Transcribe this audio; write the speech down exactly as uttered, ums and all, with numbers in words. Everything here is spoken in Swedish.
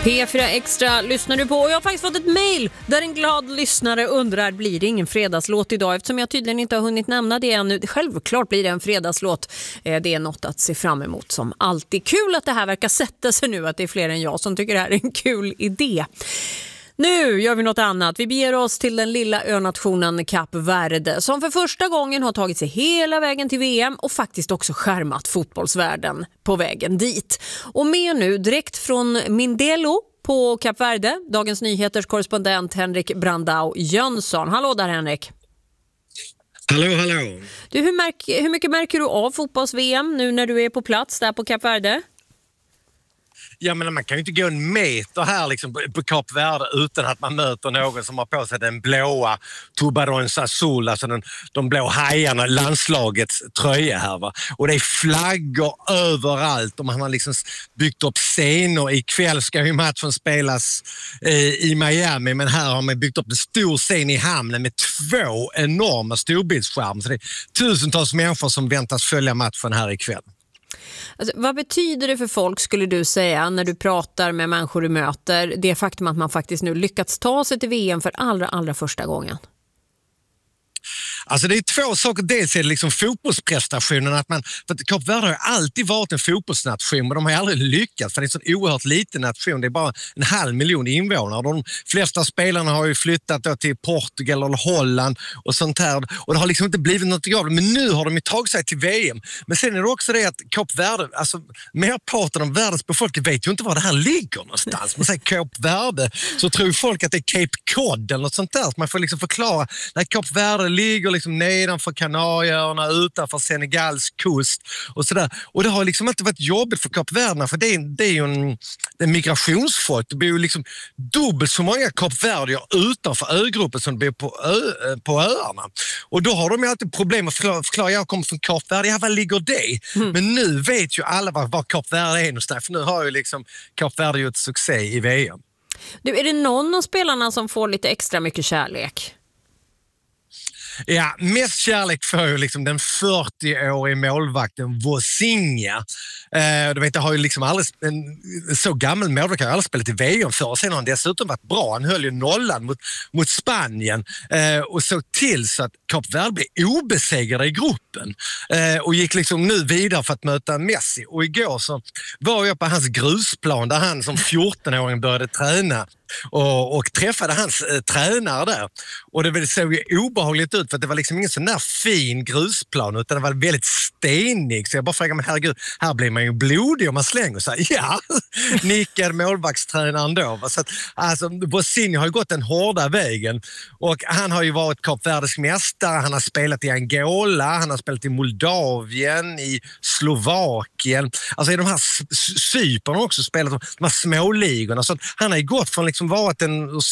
P fyra Extra lyssnar du på, och jag har faktiskt fått ett mejl där en glad lyssnare undrar: blir det ingen fredagslåt idag? Eftersom jag tydligen inte har hunnit nämna det ännu. Självklart blir det en fredagslåt. Det är något att se fram emot som alltid. Kul att det här verkar sätta sig nu, att det är fler än jag som tycker det här är en kul idé. Nu gör vi något annat. Vi beger oss till den lilla önationen Kap Verde, som för första gången har tagit sig hela vägen till V M och faktiskt också skärmat fotbollsvärlden på vägen dit. Och med nu direkt från Mindelo på Kap Verde, Dagens Nyheters korrespondent Henrik Brandao Jönsson. Hallå där, Henrik. Hallå, hallå. Du, hur, märk, hur mycket märker du av fotbolls-V M nu när du är på plats där på Kap Verde? Ja, men man kan ju inte gå en meter här liksom på Kap Verde utan att man möter någon som har på sig den blåa Tubarões Azul, alltså den, de blå hajarna, landslagets tröja här, va. Och det är flaggor överallt och man har liksom byggt upp scener. Ikväll ska ju matchen spelas eh, i Miami, men här har man byggt upp en stor scen i hamnen med två enorma storbildsskärmar. Så det är tusentals människor som väntas följa matchen här ikväll. Alltså, vad betyder det för folk, skulle du säga, när du pratar med människor du möter, det faktum att man faktiskt nu lyckats ta sig till V M för allra, allra första gången? Alltså det är två saker. Dels är det liksom fotbollsprestationen. Att man, för att Kap Verde har alltid varit en fotbollsnation, men de har aldrig lyckats. För det är en sån oerhört liten nation. Det är bara en halv miljon invånare. De flesta spelarna har ju flyttat då till Portugal eller Holland och sånt här. Och det har liksom inte blivit något av det. Men nu har de ju tagit sig till V M. Men sen är det också det att Kap Verde, alltså merparten av världens befolkning vet ju inte var det här ligger någonstans. Man säger Kap Verde, så tror folk att det är Cape Cod eller något sånt där. Så man får liksom förklara när Kap Verde ligger liksom nedanför Kanarieöarna, utanför Senegals kust och sådär. Och det har liksom inte varit jobbigt för kapverderna, för det är, det är ju en, en migrationsfolk. Det blir ju liksom dubbelt så många kapverdier utanför ögruppen som det blir på, ö, på öarna. Och då har de ju alltid problem att förklara, förklara jag kommer från Kap Verde, ja, var ligger det? Mm. Men nu vet ju alla var, var Kap Verde är någonstans, för nu har ju liksom Kap Verde gjort succé i V M. Du, är det någon av spelarna som får lite extra mycket kärlek? Ja, mest kärlek för ju liksom den fyrtioårige målvakten Vozinha. Eh, du vet, jag har ju liksom aldrig en så gammal målvakt, har aldrig spelat i V M för. Sen har han dessutom varit bra. Han höll ju nollan mot, mot Spanien eh, och såg till så att Kap Verde blev obesegrade i gruppen eh, och gick liksom nu vidare för att möta Messi. Och igår så var jag på hans grusplan där han som fjortonåring började träna och, och träffade hans eh, tränare där. Och det såg ju obehagligt ut, för att det var liksom ingen sån där fin grusplan, utan det var väldigt stenig. Så jag bara frågade mig, herregud, här blir man ju blodig om man slänger sig. Ja, nickade målvaktstränaren då. Så att, alltså, Vozinha har ju gått den hårda vägen och han har ju varit Kap Verdes mästare. Han har spelat i Angola, han har spelat i Moldavien, i Slovakien. Alltså i de här Cypern har också spelat de här småligorna. Så att han har ju gått från liksom varit en